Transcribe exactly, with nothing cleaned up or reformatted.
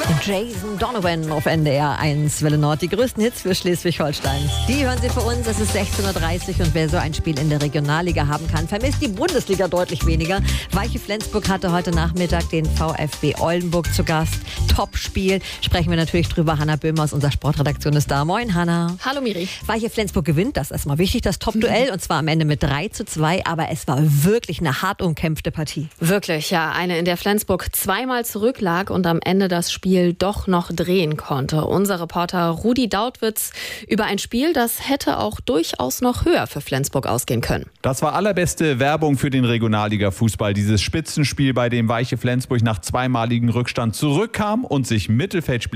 Jason Donovan auf N D R eins Welle Nord. Die größten Hits für Schleswig-Holstein. Die hören Sie für uns. Es ist sechzehn Uhr dreißig und wer so ein Spiel in der Regionalliga haben kann, vermisst die Bundesliga deutlich weniger. Weiche Flensburg hatte heute Nachmittag den VfB Oldenburg zu Gast. Top-Spiel. Sprechen wir natürlich drüber. Hanna Böhmer aus unserer Sportredaktion ist da. Moin, Hanna. Hallo, Miri. Weiche Flensburg gewinnt, das ist erstmal wichtig, das Top-Duell. Und zwar am Ende mit drei zu zwei. Aber es war wirklich eine hart umkämpfte Partie. Wirklich, ja. Eine, in der Flensburg zweimal zurücklag und am Ende das Spiel doch noch drehen konnte. Unser Reporter Rudi Dautwitz über ein Spiel, das hätte auch durchaus noch höher für Flensburg ausgehen können. Das war allerbeste Werbung für den Regionalliga-Fußball. Dieses Spitzenspiel, bei dem Weiche Flensburg nach zweimaligem Rückstand zurückkam und sich Mittelfeldspieler